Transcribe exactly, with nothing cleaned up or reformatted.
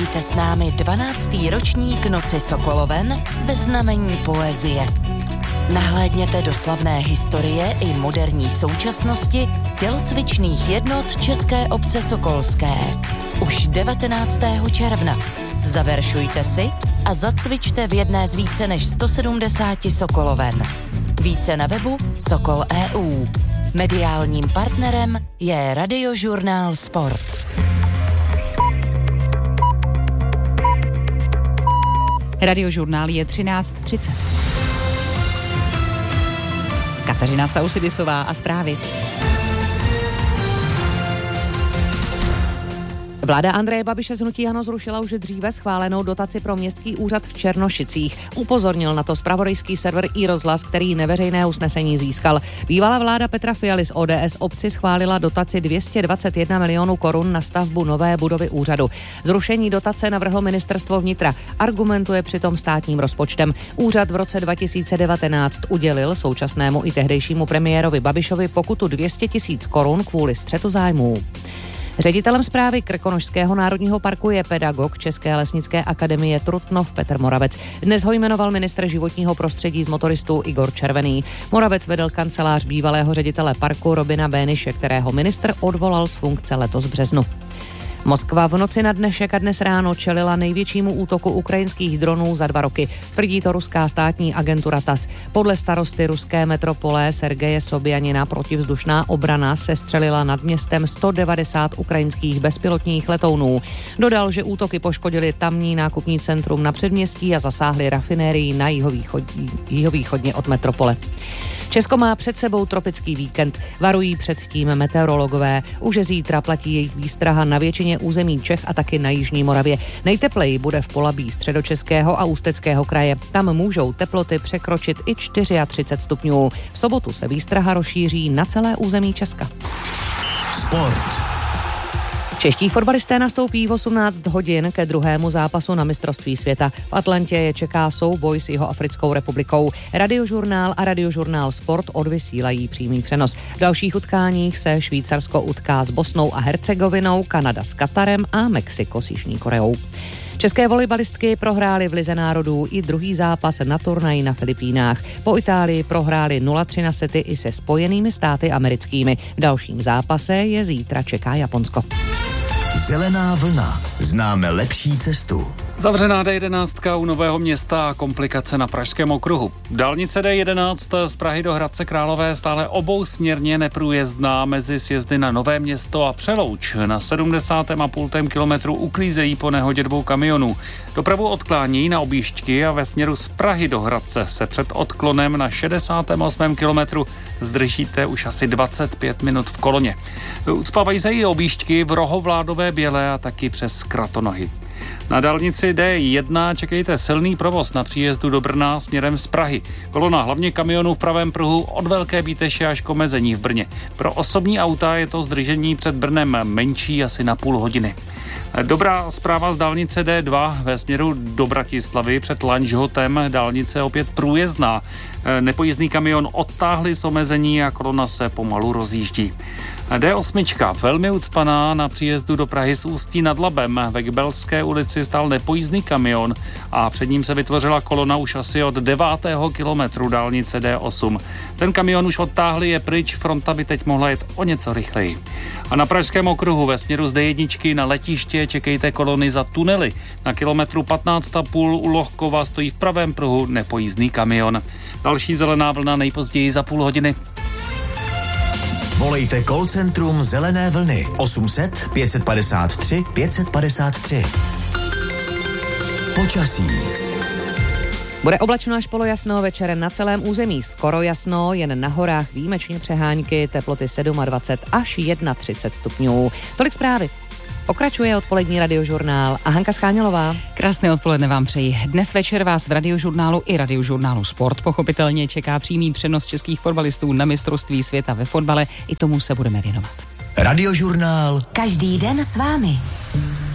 Zažijte s námi dvanáctý ročník Noci Sokoloven ve znamení poezie. Nahlédněte do slavné historie i moderní současnosti tělocvičných jednot České obce sokolské. Už devatenáctého června. Zaveršujte si a zacvičte v jedné z více než sto sedmdesáti Sokoloven. Více na webu Sokol tečka e u. Mediálním partnerem je Radiožurnál Sport. Radiožurnál je třináct třicet. Kateřina Causidisová a zprávy. Vláda Andreje Babiše z hnutí ANO zrušila už dříve schválenou dotaci pro městský úřad v Černošicích. Upozornil na to zpravodajský server iRozhlas, který neveřejné usnesení získal. Bývalá vláda Petra Fialy z O D S obci schválila dotaci dvě stě dvacet jedna milionů korun na stavbu nové budovy úřadu. Zrušení dotace navrhlo ministerstvo vnitra. Argumentuje přitom státním rozpočtem. Úřad v roce dva tisíce devatenáct udělil současnému i tehdejšímu premiérovi Babišovi pokutu dvě stě tisíc korun kvůli střetu zájmů. Ředitelem správy Krkonošského národního parku je pedagog České lesnické akademie Trutnov Petr Moravec. Dnes ho jmenoval ministr životního prostředí z motoristů Igor Červený. Moravec vedl kancelář bývalého ředitele parku Robina Béniše, kterého ministr odvolal z funkce letos v březnu. Moskva v noci na dnešek a dnes ráno čelila největšímu útoku ukrajinských dronů za dva roky. Tvrdí to ruská státní agentura T A S. Podle starosty ruské metropole Sergeje Sobjanina protivzdušná obrana sestřelila nad městem sto devadesát ukrajinských bezpilotních letounů. Dodal, že útoky poškodily tamní nákupní centrum na předměstí a zasáhly rafinérii na jihovýchodně, jihovýchodně od metropole. Česko má před sebou tropický víkend. Varují před tím meteorologové. Už zítra platí jejich výstraha na většině území Čech a taky na jižní Moravě. Nejtepleji bude v Polabí Středočeského a Ústeckého kraje. Tam můžou teploty překročit i třicet čtyři stupňů. V sobotu se výstraha rozšíří na celé území Česka. Sport. Čeští fotbalisté nastoupí v osmnáct hodin ke druhému zápasu na mistrovství světa. V Atlantě je čeká souboj s Jihoafrickou republikou. Radiožurnál a Radiožurnál Sport odvysílají přímý přenos. V dalších utkáních se Švýcarsko utká s Bosnou a Hercegovinou, Kanada s Katarem a Mexiko s Jižní Koreou. České volejbalistky prohrály v Lize národů i druhý zápas na turnaji na Filipínách. Po Itálii prohrály nula tři na sety i se Spojenými státy americkými. V dalším zápase je zítra čeká Japonsko. Zelená vlna. Známe lepší cestu. Zavřená D jedenáct u Nového Města a komplikace na Pražském okruhu. Dálnice D jedenáct z Prahy do Hradce Králové stále obousměrně neprůjezdná mezi sjezdy na Nové Město a Přelouč. Na sedmdesátém a půl kilometru uklízejí po nehodě dvou kamionů. Dopravu odklání na objížďky a ve směru z Prahy do Hradce se před odklonem na šedesátém osmém kilometru zdržíte už asi dvacet pět minut v koloně. Ucpávají se i objížďky v Rohovládové Bělé a taky přes Kratonohy. Na dálnici D jedna čekejte silný provoz na příjezdu do Brna směrem z Prahy. Kolona hlavně kamionů v pravém pruhu od Velké Bíteše až k omezení v Brně. Pro osobní auta je to zdržení před Brnem menší asi na půl hodiny. Dobrá zpráva z dálnice D dva ve směru do Bratislavy před Lanžhotem. Dálnice opět průjezdná. Nepojízdný kamion odtáhli z omezení a kolona se pomalu rozjíždí. D osm velmi ucpaná na příjezdu do Prahy z Ústí nad Labem. Ve Kbelské ulici stál nepojízdný kamion a před ním se vytvořila kolona už asi od devátého kilometru dálnice D osm. Ten kamion už odtáhli, je pryč, fronta by teď mohla jet o něco rychleji. A na Pražském okruhu ve směru z D jedna na letiště čekejte kolony za tunely. Na kilometru patnáct a půl u Lohkova stojí v pravém pruhu nepojízdný kamion. Další zelená vlna nejpozději za půl hodiny. Volejte call centrum Zelené vlny osm set pět padesát tři pět padesát tři. Počasí. Bude oblačno až polojasno, večer na celém území skoro jasno, jen na horách výjimečně přehánky, teploty dvacet sedm až třicet jedna stupňů. Tolik zprávy. Pokračuje odpolední Radiožurnál a Hanka Schánělová. Krásné odpoledne vám přeji. Dnes večer vás v Radiožurnálu i Radiožurnálu Sport pochopitelně čeká přímý přenos českých fotbalistů na mistrovství světa ve fotbale. I tomu se budeme věnovat. Radiožurnál. Každý den s vámi.